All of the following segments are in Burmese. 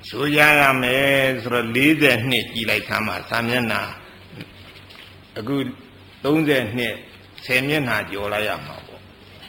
ဆိုရရမယ်ဆိုတော့40နှစ်ကြည်လိုက်သမ်းမှာစာမျက်နှာအခု30နှစ်10မျက်နှာကျော်လိုက်ရမှာပေါ့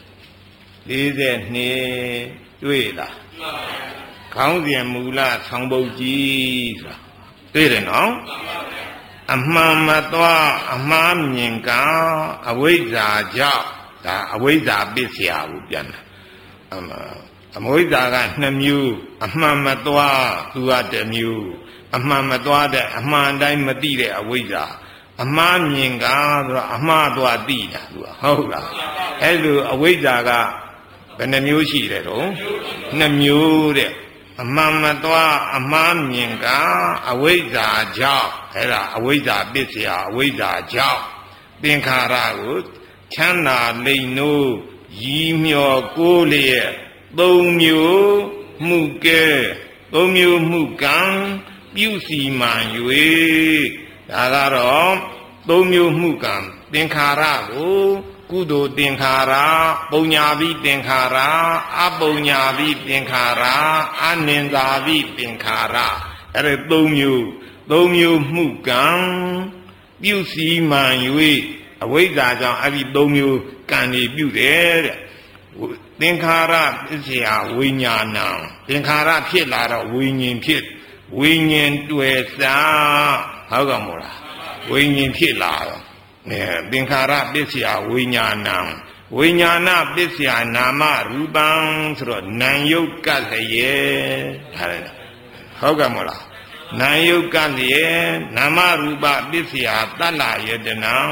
40နှစ်တွေ့လားခေါင်းစဉ်မူလဆောင်းပုတ်ကြီးဆိုတာတွေ့တယ်နော်အမှန်မသွားအမှားမြင်ကအဝိဇ္ဇာကြောင့်ဒါအဝိဇ္ဇာပစ္စယကိုပြန်တာအဝိဇ္ဇာက2မျိုးအမှန်မသွားသူက1မျိုးအမှန်မသွားတဲ့အမှန်တိုင်းမသိတဲ့အဝိဇ္ဇာအမှားမြင်ကဆိုတော့အမှားသွားသိတာသူကဟုတ်လားအဲ့လိုအဝိဇ္ဇာကဘယ်နှမျိုးရှိတယ်တော့2မျိုးတဲ့အမှန်မသွားအမှားမြင်ကအဝိဇ္ဇာကြောင့်အဲ့ဒါအဝိဇ္ဇာပစ္စယအဝိဇ္ဇာကြောင့်သင်္ခါရကိုချမ်းသာလိမ့်နိုးရည်မြော်ကိုးလျက်3မျိုးမှုကဲ3မျိုးမှုကံပြုစီမှန်၍ဒါကတော့3မျိုးမှုကံသင်္ခါရကိုကုသိုလ်သင်္ခါရပုံညာပိသင်္ခါရအပုံညာပိသင်္ခါရအနိန္ဒာပိသင်္ခါရအဲ့ဒါ3မျိုးမှုကံပြုစီမှန်၍အဝိဇ္ဇာကြောင့်အဲ့ဒီ3မျိုးကံတွေပြုတယ်တဲ့သင်္ခါရပစ္စယဝိညာဏံသင်္ခါရဖြစ်လာတော့ဝိညာဉ်ဖြစ်ဝိညာဉ်တွေ့စားဟုတ်ကဲ့မို့လားဝိညာဉ်ဖြစ်လာတော့သင်္ခါရပစ္စယဝိညာဏံဝိညာဏပစ္စယနာမရူပံဆိုတော့နာယုတ်ကလျက်ဒါလည်းဟုတ်ကဲ့မို့လားနာယုတ်ကလျက်နာမရူပပစ္စယတတ္လယတနံ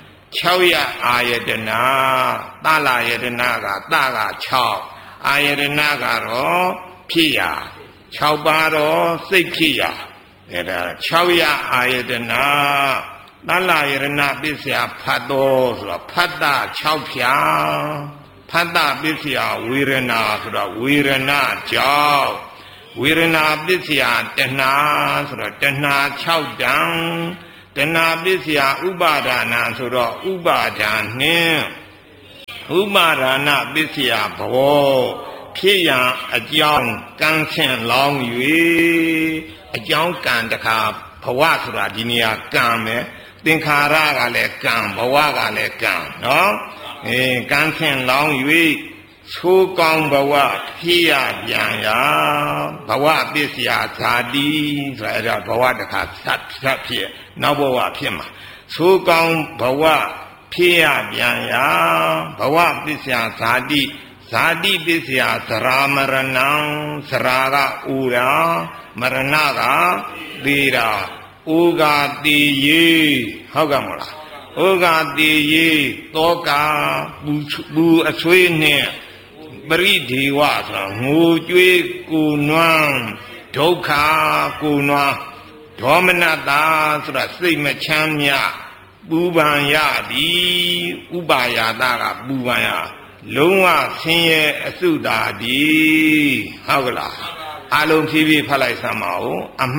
6အာယတနာတလယတနာကတက6အာယတနာကတော့ဖြစ်ရ6ပါးတော့စိတ်ဖြစ်ရအဲဒါ6အာယတနာတလယတနာပစ္စယဖတ်တော်ဆိုတော့ဖတ်တာ6ဖြာဖတ်တာပစ္စယဝေရဏဆိုတော့ဝေရဏကြောင့်ဝေရဏပစ္စယတဏှာဆိုတော့တဏှာ6တန်တဏှာပစ္စယဥပါဒါနဆိုတော့ဥပါဒါနှင့်ဥပါဒါနပစ္စယဘဝဖြစ်ရန်အကြောင်းကံဆင့်လောင်း၍အကြောင်းကံတခါဘဝဆိုတာဒီနေရာကံပဲသင်္ခါရကလည်းကံဘဝကလည်းကံနော်ကံဆင့်လောင်း၍သိုးကောင်းဘဝဖြစ်ရပြန်ရာဘဝပစ္စယဇာတိဆိုရတော့ဘဝတခါဆက်ဖြစ်နောက်ဘဝဖြစ်မှာသိုးကောင်းဘဝဖြစ်ရပြန်ရာဘဝပစ္စယဇာတိဇာတိပစ္စယသရာမရဏံသရာကဥရာမရဏကသေရာဥကာတိယေဟုတ်ကဲ့မလားဥကာတိယေတောကပူအဆွေးနဲ့ပရိဒေဝဆိုတာငိုကြွေးကိုနွမ်းဒုက္ခကိုနွမ်းဒေါမနတာဆိုတာစိတ်မချမ်းမြပူပန်ရသည်ဥပါယတာကပူပန်ရလုံးဝဆင်းရဲအစုတာဒီဟုတ်ကလားအလုံးဖြည်းဖြည်းဖတ်လိုက်စမ်းပါဦး